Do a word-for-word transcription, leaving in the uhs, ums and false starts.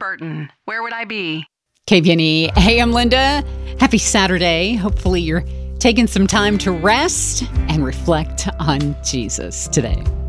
Burton. Where would I be? K P N E. Hey, I'm Linda. Happy Saturday. Hopefully you're taking some time to rest and reflect on Jesus today.